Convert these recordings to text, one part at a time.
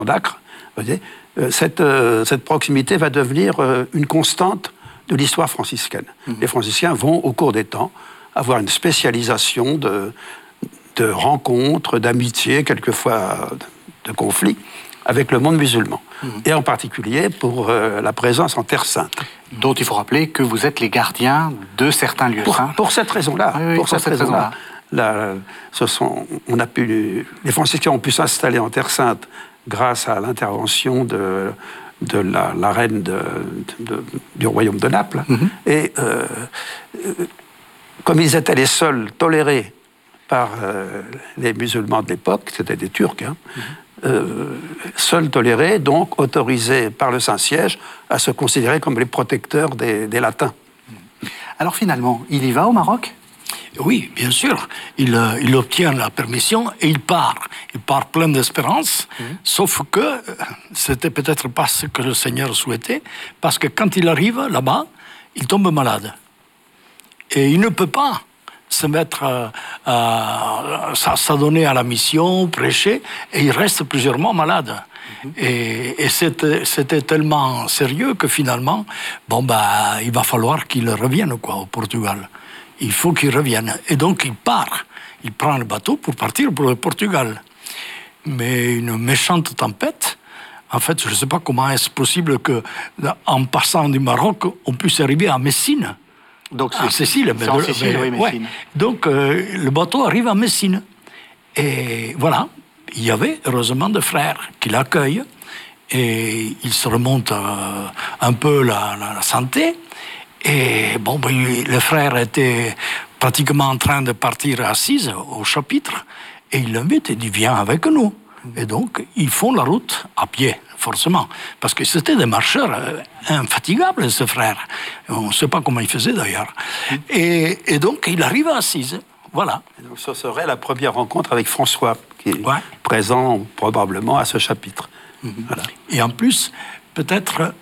d'Acre, vous voyez, cette proximité va devenir une constante de l'histoire franciscaine. Les franciscains vont, au cours des temps, avoir une spécialisation de rencontres, d'amitiés, quelquefois de conflits, avec le monde musulman. Et en particulier pour la présence en Terre Sainte. Dont il faut rappeler que vous êtes les gardiens de certains lieux saints. Pour cette raison-là. Oui, pour cette raison-là. Les franciscains ont pu s'installer en Terre Sainte grâce à l'intervention de la reine du royaume de Naples. Et comme ils étaient les seuls tolérés par les musulmans de l'époque, c'était des Turcs, seuls tolérés, donc autorisés par le Saint-Siège à se considérer comme les protecteurs des Latins. Alors finalement, il y va au Maroc ? Oui, bien sûr. Il obtient la permission et il part. Il part plein d'espérance, sauf que c'était peut-être pas ce que le Seigneur souhaitait, parce que quand il arrive là-bas, il tombe malade. Et il ne peut pas se mettre s'adonner à la mission, prêcher, et il reste plusieurs mois malade. Et c'était tellement sérieux que finalement, il va falloir qu'il revienne au Portugal. Il faut qu'il revienne. Et donc il part. Il prend le bateau pour partir pour le Portugal. Mais une méchante tempête, en fait, je ne sais pas comment est-ce possible qu'en passant du Maroc, on puisse arriver à Messine. Donc c'est Sicile. C'est en Sicile, oui, Messine. Ouais. Donc le bateau arrive à Messine. Et voilà, il y avait heureusement des frères qui l'accueillent. Et il se remonte un peu la santé. Et le frère était pratiquement en train de partir à Assise, au chapitre, et il l'invite et dit « Viens avec nous ». Et donc, ils font la route à pied, forcément, parce que c'était des marcheurs infatigables, ce frère. On ne sait pas comment il faisait, d'ailleurs. Et donc, il arrive à Assise, voilà. Et donc, ce serait la première rencontre avec François, qui est présent probablement à ce chapitre. Voilà. Et en plus, peut-être...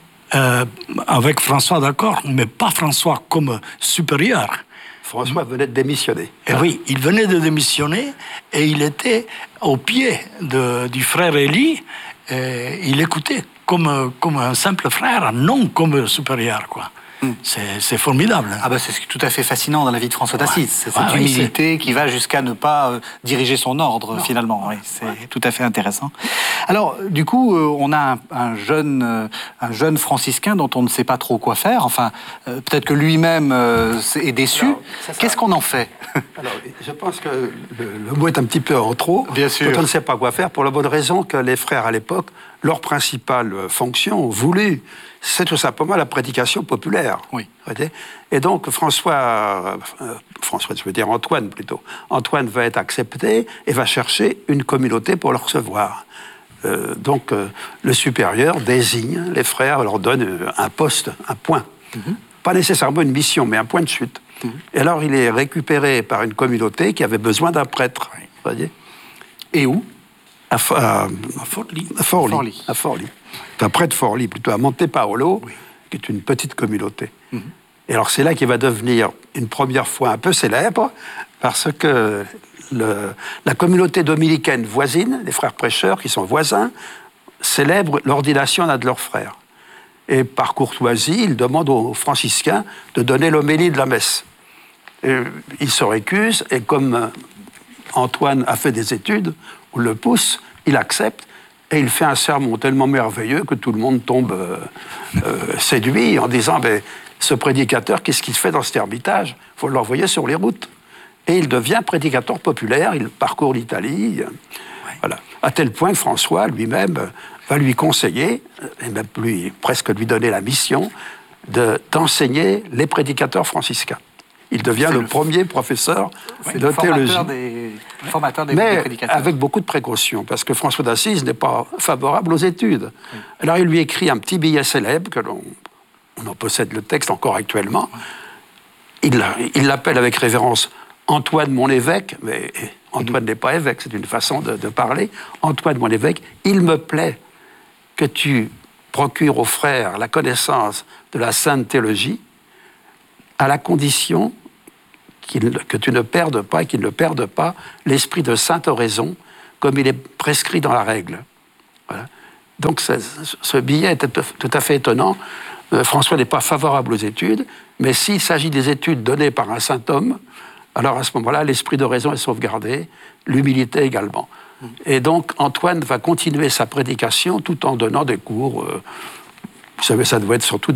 avec François, d'accord, mais pas François comme supérieur. François venait de démissionner. Et oui, il venait de démissionner et il était au pied du frère Élie. Il écoutait comme un simple frère, non comme supérieur, quoi. C'est formidable. Ah c'est tout à fait fascinant dans la vie de François d'Assise. C'est cette humilité qui va jusqu'à ne pas diriger son ordre, finalement. Oui, c'est tout à fait intéressant. Alors, du coup, on a un jeune franciscain dont on ne sait pas trop quoi faire. Enfin, peut-être que lui-même est déçu. Qu'est-ce qu'on en fait? Alors, je pense que le mot est un petit peu en trop. Bien sûr. Quand on ne sait pas quoi faire, pour la bonne raison que les frères, à l'époque, leur principale fonction voulue, c'est tout simplement la prédication populaire. Oui. Et donc, je veux dire Antoine plutôt. Antoine va être accepté et va chercher une communauté pour le recevoir. Donc, le supérieur désigne les frères, leur donne un poste, un point. Pas nécessairement une mission, mais un point de chute. Et alors, il est récupéré par une communauté qui avait besoin d'un prêtre. Voyez. Et où? À Forlì. Enfin, près de Forlì, plutôt, à Monte Paolo, qui est une petite communauté. Et alors, c'est là qu'il va devenir une première fois un peu célèbre, parce que la communauté dominicaine voisine, les frères prêcheurs qui sont voisins, célèbrent l'ordination d'un de leurs frères. Et par courtoisie, ils demandent aux franciscains de donner l'homélie de la messe. Et ils se récusent, et comme Antoine a fait des études, on le pousse, il accepte, et il fait un sermon tellement merveilleux que tout le monde tombe séduit en disant ce prédicateur, qu'est-ce qu'il fait dans cet ermitage? Il faut l'envoyer sur les routes. Et il devient prédicateur populaire, il parcourt l'Italie. Voilà. À tel point que François lui-même va lui conseiller, et même presque lui donner la mission, d'enseigner les prédicateurs franciscains. Il devient le premier professeur de théologie. Formateur des mais prédicateurs. Avec beaucoup de précautions, parce que François d'Assise n'est pas favorable aux études. Alors il lui écrit un petit billet célèbre, que on en possède le texte encore actuellement. Il l'appelle avec révérence Antoine mon évêque, mais Antoine n'est pas évêque, c'est une façon de parler. Antoine mon évêque, il me plaît que tu procures aux frères la connaissance de la sainte théologie, à la condition que tu ne perdes pas et qu'ils ne perdent pas l'esprit de sainte oraison comme il est prescrit dans la règle. Voilà. Donc ce billet est tout à fait étonnant. François n'est pas favorable aux études, mais s'il s'agit des études données par un saint homme, alors à ce moment-là, l'esprit de raison est sauvegardé, l'humilité également. Et donc Antoine va continuer sa prédication tout en donnant des cours. Vous savez, ça doit être surtout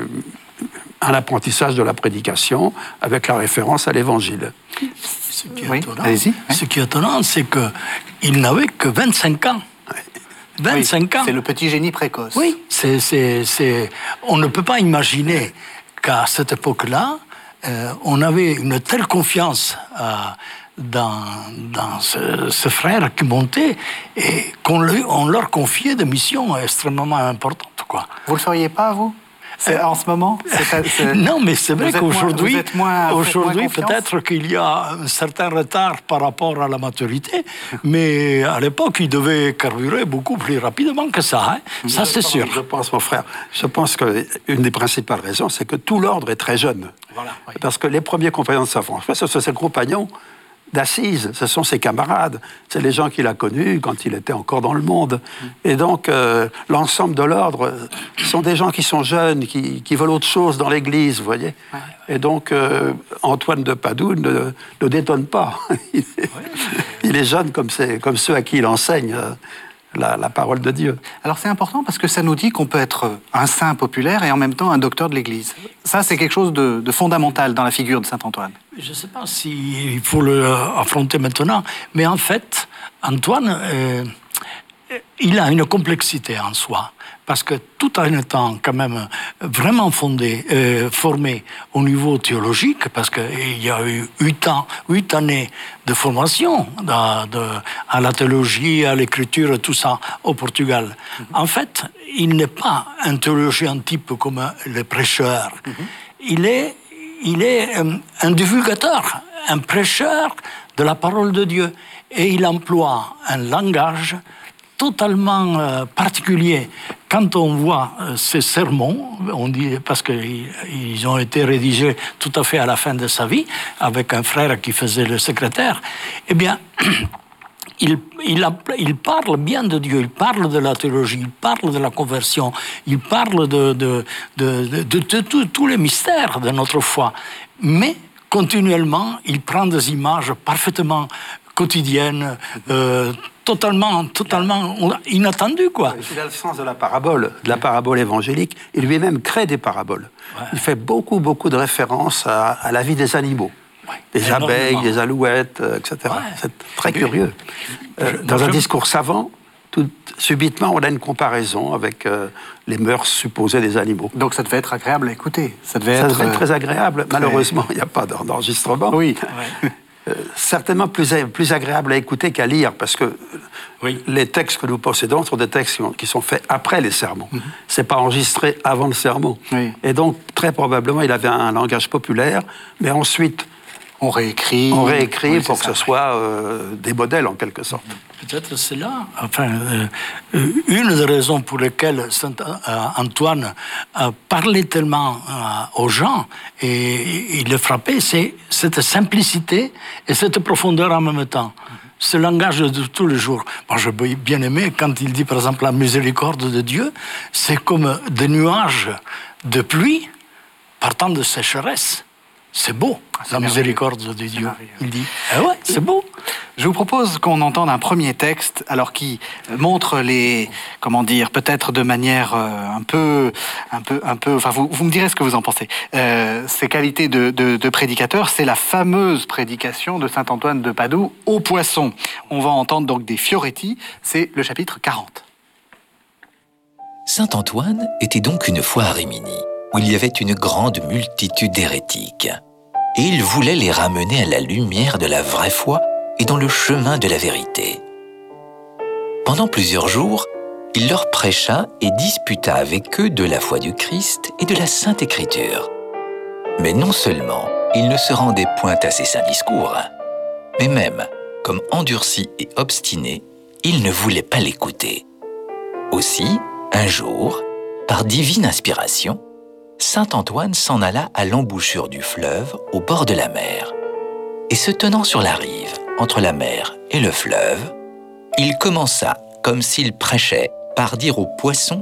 un apprentissage de la prédication avec la référence à l'Évangile. Ce qui est étonnant, c'est qu'il n'avait que 25 ans. 25 ans. C'est le petit génie précoce. Oui, on ne peut pas imaginer qu'à cette époque-là, on avait une telle confiance dans ce frère qui montait et qu'on leur confiait des missions extrêmement importantes, quoi. Vous le feriez pas, vous? En ce moment Non, mais c'est vrai qu'aujourd'hui, aujourd'hui peut-être qu'il y a un certain retard par rapport à la maturité, mais à l'époque, il devait carburer beaucoup plus rapidement que ça. Ça, c'est sûr. Je pense, mon frère, qu'une des principales raisons, c'est que tout l'ordre est très jeune. Voilà, oui. Parce que les premiers compagnons de saint François, ce sont ses compagnons d'Assise, ce sont ses camarades, c'est les gens qu'il a connus quand il était encore dans le monde. Et donc, l'ensemble de l'ordre sont des gens qui sont jeunes, qui veulent autre chose dans l'Église, vous voyez. Et donc, Antoine de Padoue ne détonne pas. Il est jeune comme ceux à qui il enseigne la parole de Dieu. Alors c'est important parce que ça nous dit qu'on peut être un saint populaire et en même temps un docteur de l'Église. Ça, c'est quelque chose de fondamental dans la figure de saint Antoine. Je ne sais pas s'il faut l'affronter maintenant, mais en fait, Antoine, il a une complexité en soi. Parce que tout en étant quand même vraiment formé au niveau théologique, parce qu'il y a eu 8 années de formation à la théologie, à l'écriture, tout ça au Portugal. En fait, il n'est pas un théologien type comme le prêcheur. Il est un divulgateur, un prêcheur de la parole de Dieu. Et il emploie un langage totalement particulier. Quand on voit ces sermons, on dit, parce qu'ils ont été rédigés tout à fait à la fin de sa vie, avec un frère qui faisait le secrétaire, eh bien, il parle bien de Dieu, il parle de la théologie, il parle de la conversion, il parle de tous les mystères de notre foi. Mais, continuellement, il prend des images parfaitement quotidiennes, totalement inattendu, quoi. Il a le sens de la parabole évangélique. Il lui-même crée des paraboles. Ouais. Il fait beaucoup de références à la vie des animaux. Ouais, des abeilles, des alouettes, etc. Ouais, c'est très curieux. Dans un discours savant, subitement, on a une comparaison avec les mœurs supposées des animaux. Donc ça devait être agréable à écouter. Ça devait être très agréable. Malheureusement, il n'y a pas d'enregistrement. Oui. Certainement plus agréable à écouter qu'à lire, parce que les textes que nous possédons sont des textes qui sont faits après les sermons. C'est pas enregistré avant le sermon. Et donc, très probablement, il avait un langage populaire, mais ensuite, on réécrit pour que ce soit des modèles, en quelque sorte. Peut-être c'est là, une des raisons pour lesquelles Saint Antoine parlait tellement aux gens et il les frappait, c'est cette simplicité et cette profondeur en même temps. Ce langage de tous les jours. Moi, j'ai bien aimé quand il dit, par exemple, la miséricorde de Dieu, c'est comme des nuages de pluie partant de sécheresse. C'est beau, la miséricorde de Dieu, il dit. Ah ouais, c'est beau. Je vous propose qu'on entende un premier texte, alors qui montre peut-être de manière un peu, enfin, vous me direz ce que vous en pensez. Ces qualités de prédicateur, c'est la fameuse prédication de saint Antoine de Padoue aux poissons. On va entendre donc des Fioretti, c'est le chapitre 40. Saint Antoine était donc une fois à Rimini, où il y avait une grande multitude d'hérétiques. Et il voulait les ramener à la lumière de la vraie foi et dans le chemin de la vérité. Pendant plusieurs jours, il leur prêcha et disputa avec eux de la foi du Christ et de la Sainte Écriture. Mais non seulement il ne se rendait point à ses saints discours, mais même, comme endurci et obstiné, il ne voulait pas l'écouter. Aussi, un jour, par divine inspiration, saint Antoine s'en alla à l'embouchure du fleuve, au bord de la mer. Et se tenant sur la rive, entre la mer et le fleuve, il commença, comme s'il prêchait, par dire aux poissons